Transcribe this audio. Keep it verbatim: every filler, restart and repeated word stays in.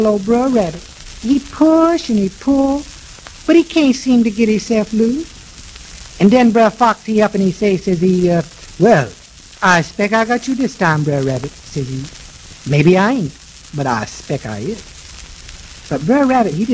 old Brer Rabbit. He push and he pull, but he can't seem to get himself loose. And then Brer Fox, he up and he say, says he, uh, well, I expect I got you this time, Brer Rabbit, says he. Maybe I ain't, but I expect I is. But Brer Rabbit, he